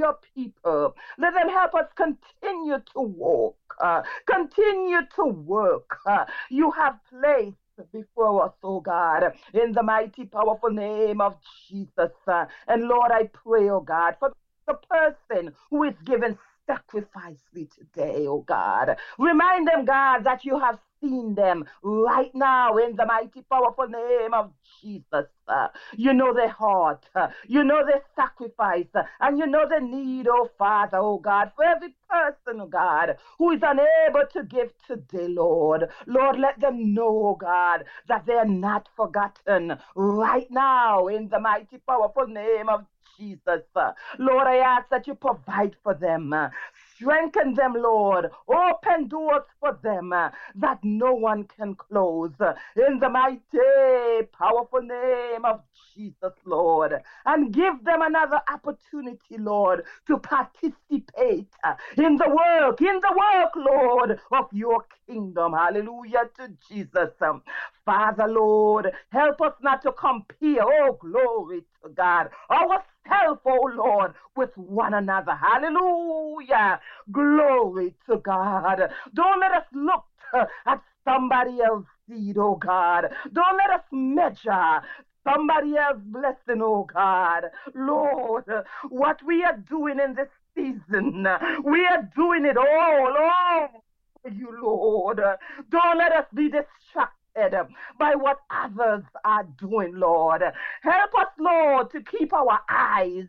your people. Let them help us continue to walk, continue to work. You have placed before us, oh God, in the mighty, powerful name of Jesus. And Lord, I pray, oh God, for the person who is given sacrificely today, oh God. Remind them, God, that you have seen them right now in the mighty, powerful name of Jesus. You know their heart, you know their sacrifice, and you know the need, oh Father, oh God, for every person, oh God, who is unable to give today, Lord. Lord, let them know, oh God, that they are not forgotten right now in the mighty, powerful name of Jesus. Lord, I ask that you provide for them. Strengthen them, Lord. Open doors for them that no one can close. In the mighty, powerful name of Jesus, Lord. And give them another opportunity, Lord, to participate in the work, Lord, of your kingdom. Hallelujah to Jesus. Father, Lord, help us not to compare, oh, glory to God, ourselves, oh Lord, with one another. Hallelujah. Glory to God. Don't let us look at somebody else's seed, oh God. Don't let us measure somebody else's blessing, oh God. Lord, what we are doing in this season, we are doing it all for you, Lord. Don't let us be distracted by what others are doing, Lord. Help us, Lord, to keep our eyes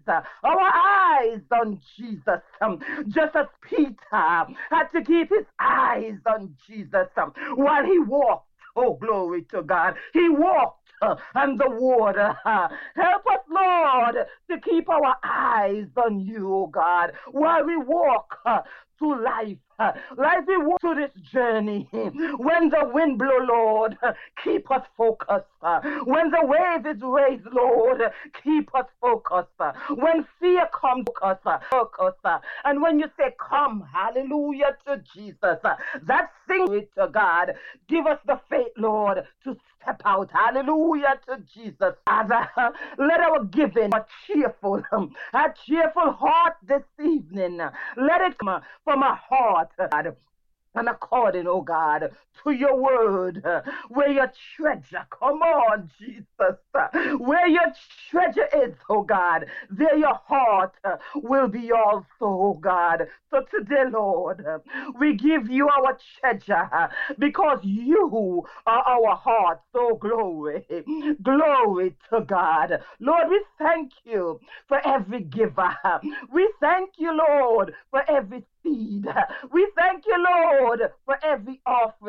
on Jesus, just as Peter had to keep his eyes on Jesus while he walked. Oh, glory to God. He walked on the water. Help us, Lord, to keep our eyes on you, oh God, while we walk through life. Life we walk through this journey. When the wind blow, Lord, keep us focused. When the wave is raised, Lord, keep us focused. When fear comes, focus. And when you say, come, hallelujah to Jesus, that sing to God. Give us the faith, Lord, to step out. Hallelujah to Jesus. Father, let our giving a cheerful heart this evening. Let it come from a heart, God, and according, oh God, to your word, where your treasure, come on, Jesus, where your treasure is, oh God, there your heart will be also, oh God. So today, Lord, we give you our treasure because you are our heart. So glory, glory to God. Lord, we thank you for every giver. We thank you, Lord, for every seed. We thank you, Lord, for every offering.